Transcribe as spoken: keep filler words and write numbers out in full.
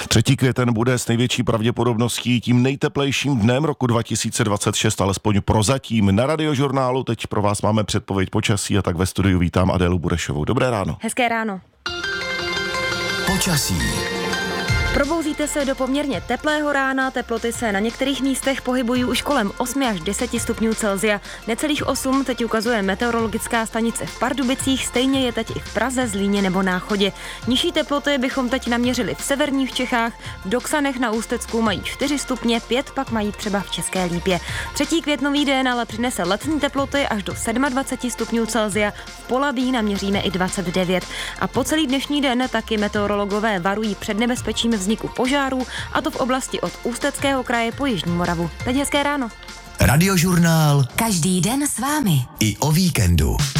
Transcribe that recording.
třetí květen bude s největší pravděpodobností tím nejteplejším dnem roku dva tisíce dvacet šest, alespoň prozatím. Na Radiožurnálu teď pro vás máme předpověď počasí a tak ve studiu vítám Adélu Burešovou. Dobré ráno. Hezké ráno. Počasí. Probouzíte se do poměrně teplého rána, teploty se na některých místech pohybují už kolem osm až deset stupňů Celsia. Necelých osm teď ukazuje meteorologická stanice v Pardubicích, stejně je teď i v Praze, Zlíně nebo Náchodě. Nižší teploty bychom teď naměřili v severních Čechách, v Doksanech na Ústecku mají čtyři stupně, pět pak mají třeba v České Lípě. Třetí květnový den ale přinese letní teploty až do dvacet sedm stupňů Celsia, v Polabí naměříme i dvacet devět. A po celý dnešní den taky meteorologové varují před nebezpečím vzniku požárů, a to v oblasti od Ústeckého kraje po Jižní Moravu. Teď hezké ráno. Radiožurnál. Každý den s vámi. I o víkendu.